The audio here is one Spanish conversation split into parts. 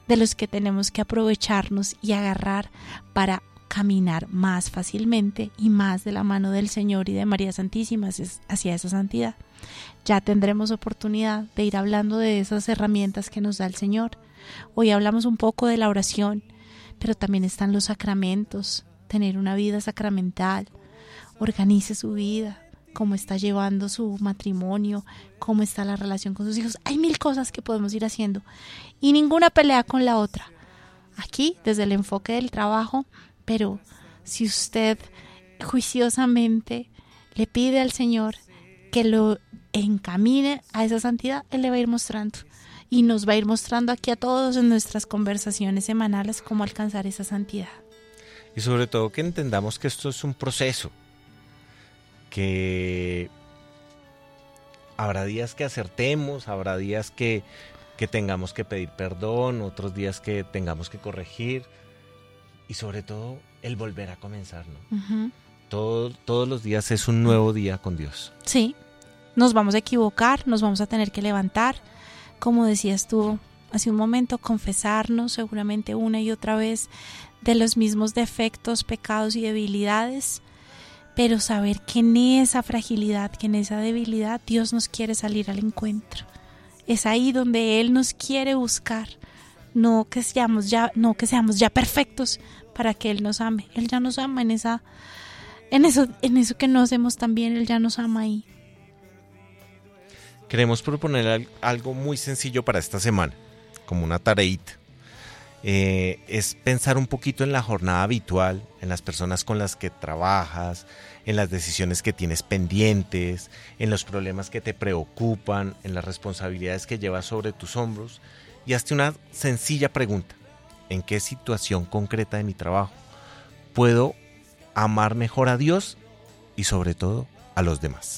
de los que tenemos que aprovecharnos y agarrar para caminar más fácilmente y más de la mano del Señor y de María Santísima hacia esa santidad. Ya tendremos oportunidad de ir hablando de esas herramientas que nos da el Señor. Hoy hablamos un poco de la oración, pero también están los sacramentos, tener una vida sacramental. Organice su vida, cómo está llevando su matrimonio, cómo está la relación con sus hijos. Hay 1000 cosas que podemos ir haciendo y ninguna pelea con la otra. Aquí, desde el enfoque del trabajo, pero si usted juiciosamente le pide al Señor que lo encamine a esa santidad, Él le va a ir mostrando y nos va a ir mostrando aquí a todos en nuestras conversaciones semanales cómo alcanzar esa santidad. Y sobre todo que entendamos que esto es un proceso, que habrá días que acertemos, habrá días que tengamos que pedir perdón, otros días que tengamos que corregir y sobre todo el volver a comenzar, ¿no? Uh-huh. Todos los días es un nuevo día con Dios. Sí, nos vamos a equivocar, nos vamos a tener que levantar, como decías tú hace un momento, confesarnos seguramente una y otra vez de los mismos defectos, pecados y debilidades, pero saber que en esa fragilidad, que en esa debilidad Dios nos quiere salir al encuentro. Es ahí donde Él nos quiere buscar, no que seamos ya perfectos para que Él nos ame. Él ya nos ama en eso que no hacemos tan bien, Él ya nos ama ahí. Queremos proponer algo muy sencillo para esta semana, como una tareita. Es pensar un poquito en la jornada habitual, en las personas con las que trabajas, en las decisiones que tienes pendientes, en los problemas que te preocupan, en las responsabilidades que llevas sobre tus hombros y hazte una sencilla pregunta: ¿en qué situación concreta de mi trabajo puedo amar mejor a Dios y sobre todo a los demás?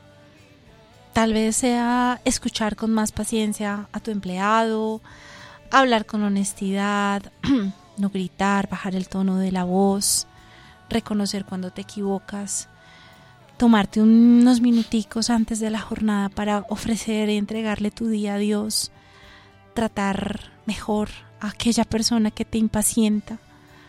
Tal vez sea escuchar con más paciencia a tu empleado, hablar con honestidad, no gritar, bajar el tono de la voz, reconocer cuando te equivocas, tomarte unos minuticos antes de la jornada para ofrecer y entregarle tu día a Dios, tratar mejor a aquella persona que te impacienta,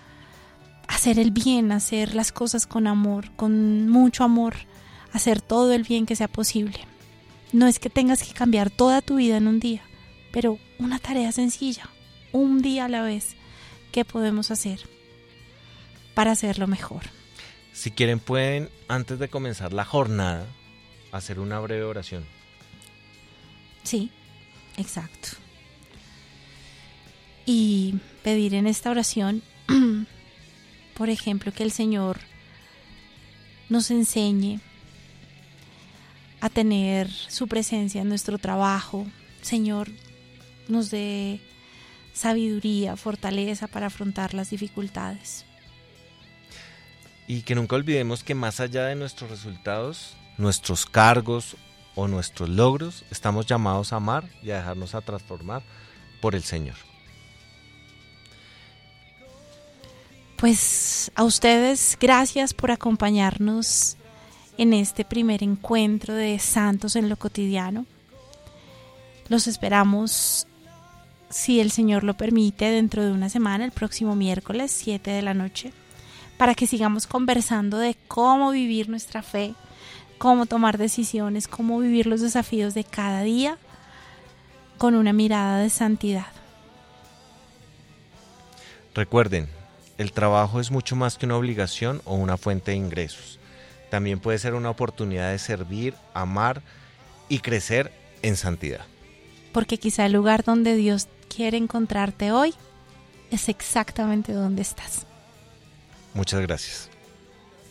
hacer el bien, hacer las cosas con amor, con mucho amor, hacer todo el bien que sea posible. No es que tengas que cambiar toda tu vida en un día, pero una tarea sencilla, un día a la vez, ¿qué podemos hacer para hacerlo mejor? Si quieren pueden, antes de comenzar la jornada, hacer una breve oración. Sí, exacto. Y pedir en esta oración, por ejemplo, que el Señor nos enseñe a tener su presencia en nuestro trabajo. Señor, nos dé sabiduría, fortaleza para afrontar las dificultades. Y que nunca olvidemos que más allá de nuestros resultados, nuestros cargos o nuestros logros, estamos llamados a amar y a dejarnos a transformar por el Señor. Pues a ustedes, gracias por acompañarnos en este primer encuentro de Santos en lo Cotidiano. Los esperamos, si el Señor lo permite, dentro de una semana, el próximo miércoles, 7 de la noche, para que sigamos conversando de cómo vivir nuestra fe, cómo tomar decisiones, cómo vivir los desafíos de cada día con una mirada de santidad. Recuerden, el trabajo es mucho más que una obligación o una fuente de ingresos. También puede ser una oportunidad de servir, amar y crecer en santidad. Porque quizá el lugar donde Dios quiere encontrarte hoy es exactamente donde estás. Muchas gracias.